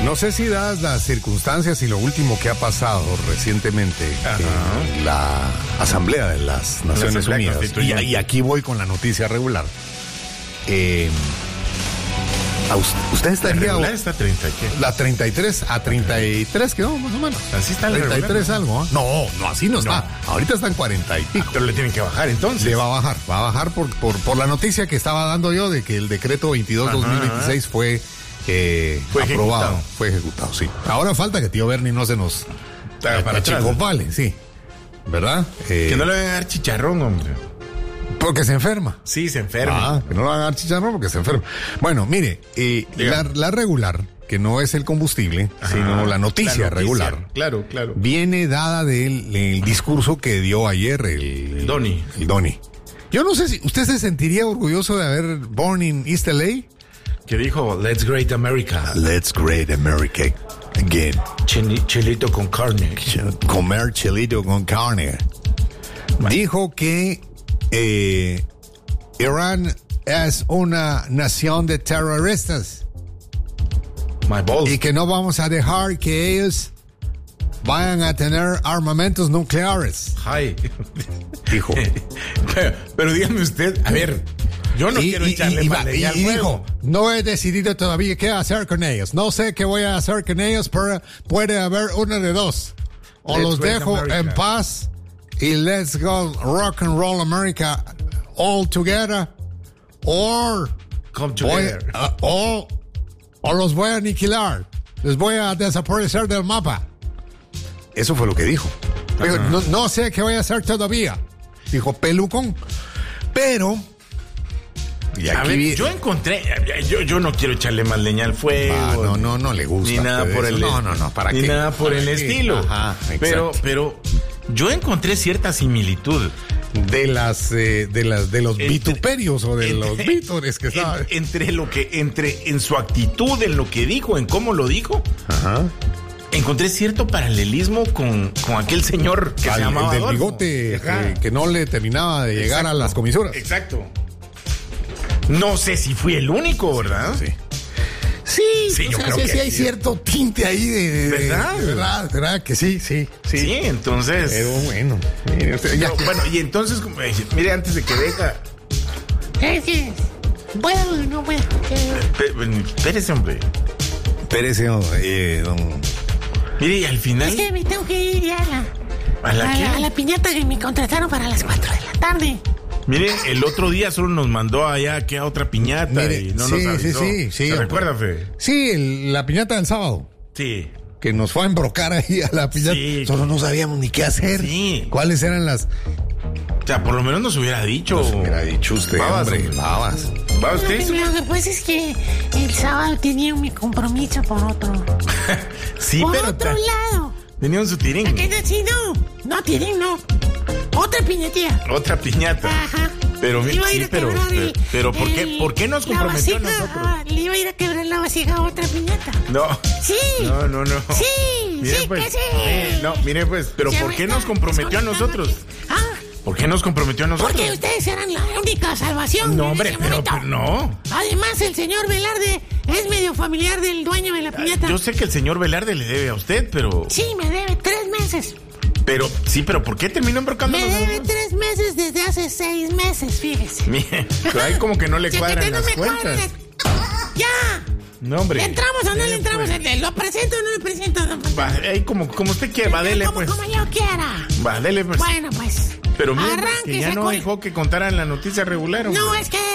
No sé si dadas las circunstancias y lo último que ha pasado recientemente en la Asamblea de las Naciones Unidas, y aquí voy con la noticia regular. Usted estaría... La regular está 30, ¿qué? La 33 a 33 quedó más o menos. Así está la 33 regular, algo, ¿eh? No, así no está. Ahorita está en 40 y pico. Pero le tienen que bajar entonces. Le va a bajar por la noticia que estaba dando yo de que el decreto 22-2026 fue aprobado. Fue ejecutado, sí. Ahora falta que tío Bernie no se nos para chico vale, sí. ¿Verdad? Que no le van a dar chicharrón, hombre. Porque se enferma. Sí, se enferma. Que no le van a dar chicharrón porque se enferma. Bueno, mire, la regular, que no es el combustible, sino la noticia regular. Claro. Viene dada del discurso que dio ayer el Donny. El Donny. Yo no sé si usted se sentiría orgulloso de haber born in East LA. Que dijo, let's great America. Let's great America again. Chilito con carne. Comer chilito con carne. Bueno. Dijo que Irán es una nación de terroristas. My balls. Y que no vamos a dejar que ellos vayan a tener armamentos nucleares. Ay. Dijo. Pero dígame usted, a ver, yo no quiero echarle mal leña al fuego. Dijo, no he decidido todavía qué hacer con ellos. No sé qué voy a hacer con ellos, pero puede haber una de dos. O los dejo en paz y let's go rock and roll America all together, or come together. O los voy a aniquilar, les voy a desaparecer del mapa. Eso fue lo que dijo. No sé qué voy a hacer todavía, dijo Pelucón. Pero y aquí a ver, yo encontré, yo no quiero echarle más leña al fuego. No le gusta. Ni nada por el ¿para ni qué? nada por el estilo. Ajá, pero yo encontré cierta similitud de los vituperios o de los vítores que sabe. Entre en su actitud, en lo que dijo, en cómo lo dijo. Ajá. Encontré cierto paralelismo con aquel señor que se llamaba el del Adolfo. bigote que no le terminaba de llegar a las comisuras. Exacto. No sé si fui el único, ¿verdad? Sí, yo creo que sí hay cierto tinte ahí de ¿verdad? Que sí. Sí, entonces. Pero bueno, mire usted, ya. Bueno, y entonces, mire, antes de que deja. Bueno, no puedo. Espérese, hombre. Don. Mire, y al final. Es que me tengo que ir ya ¿A la piñata que me contrataron para las 4 de la tarde. Mire, el otro día solo nos mandó allá que a otra piñata. Mire, y no nos avisó. Sí. ¿Se recuerda, Fe? Sí, la piñata del sábado. Sí. Que nos fue a embrocar ahí a la piñata. Sí. Solo no sabíamos ni qué hacer. Sí. ¿Cuáles eran las...? O sea, por lo menos nos hubiera dicho. Nos hubiera dicho usted, hombre. Babas. ¿Va usted? Lo que pasa es que el sábado tenía mi compromiso por otro. Sí, por pero... otro lado. Tenía un su tirín. Sí, no, tirín no. Otra piñatía. Otra piñata. Ajá. Pero sí, pero ¿por qué nos comprometió a nosotros? Le iba a ir a quebrar la vasija a otra piñata. No. Sí. No. Sí, mire, sí, pues, que sí. No, mire pues, pero ¿por qué nos comprometió a nosotros? ¿Por qué nos comprometió a nosotros? Porque ustedes eran la única salvación. No, hombre, pero no. Además, el señor Velarde es medio familiar del dueño de la piñata. Yo sé que el señor Velarde le debe a usted, pero... Sí, me debe 3 meses. Pero ¿por qué terminó embrocándonos? Me debe 3 meses desde hace 6 meses, fíjese. Mire, ahí como que no le cuadran las cuentas. ¡Ya! No, hombre. ¿Le entramos o no le entramos? ¿Lo presento o no lo presento? Va, ahí como usted quiera, va, dele pues. Como yo quiera. Va, dele pues. Bueno, pues. Pero mire, que ya no dejó que contaran la noticia regular. No, es que